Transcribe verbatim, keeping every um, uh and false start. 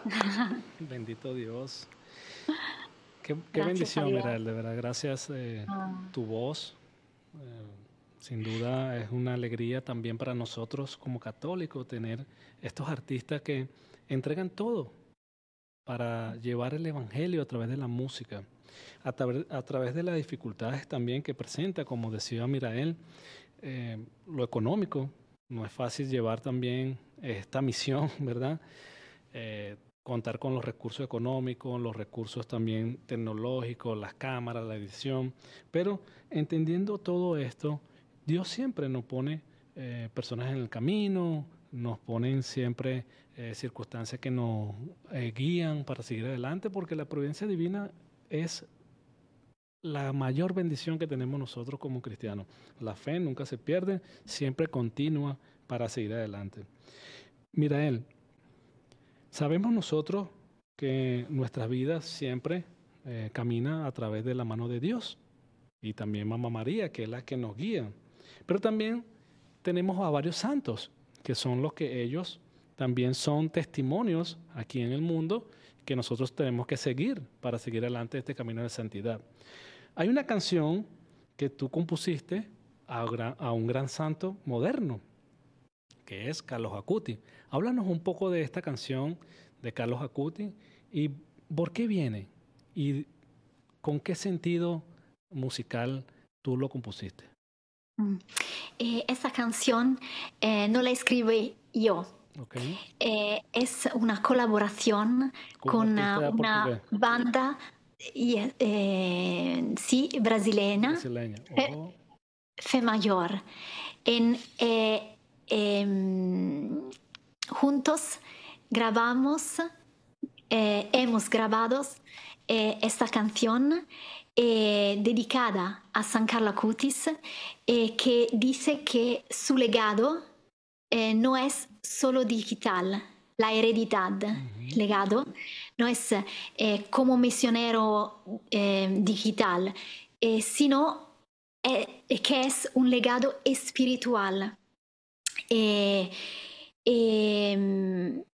Bendito Dios. Qué, qué Gracias a bendición, Dios. Mirael, de verdad. Gracias, eh, Ah, tu voz. eh, Sin duda es una alegría también para nosotros como católicos tener estos artistas que entregan todo para llevar el evangelio a través de la música, a, través- a través de las dificultades también que presenta, como decía Mirael, eh, lo económico. No es fácil llevar también esta misión, ¿verdad? Eh, Contar con los recursos económicos, los recursos también tecnológicos, las cámaras, la edición, pero entendiendo todo esto, Dios siempre nos pone eh, personas en el camino, nos ponen siempre eh, circunstancias que nos eh, guían para seguir adelante, porque la providencia divina es la mayor bendición que tenemos nosotros como cristianos. La fe nunca se pierde, siempre continúa para seguir adelante. Mirael, sabemos nosotros que nuestras vidas siempre eh, camina a través de la mano de Dios y también Mamá María, que es la que nos guía. Pero también tenemos a varios santos, que son los que ellos también son testimonios aquí en el mundo que nosotros tenemos que seguir para seguir adelante este camino de santidad. Hay una canción que tú compusiste a, gra- a un gran santo moderno, que es Carlos Acuti. Háblanos un poco de esta canción de Carlos Acuti y por qué viene y con qué sentido musical tú lo compusiste. mm. Eh, esa canción eh, no la escribí yo. ¿Ok? Eh, es una colaboración Con un con uh, artista una portugués, banda y- eh, sí, brasileña, brasileña. Fe, Oh, Fe Mayor. En, eh, em, juntos grabamos, eh, hemos grabado eh, esta canción eh, dedicada a San Carlo Acutis, eh, que dice que su legado eh, no es solo digital, la heredidad, ujú. legado, no es eh, como misionero eh, digital, eh, sino eh, que es un legado espiritual. Eh, eh,